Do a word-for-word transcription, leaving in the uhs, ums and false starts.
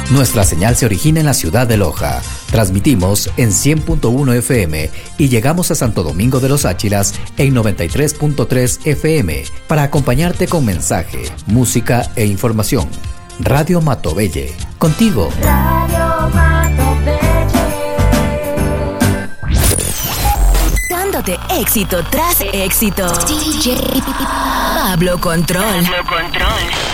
Nuestra señal se origina en la ciudad de Loja. Transmitimos en cien punto uno F M y llegamos a Santo Domingo de los Áchilas en noventa y tres punto tres F M para acompañarte con mensaje, música e información. Radio Matobelle, contigo. Radio Matobelle. Dándote éxito tras éxito. D J Pablo Control. Pablo Control.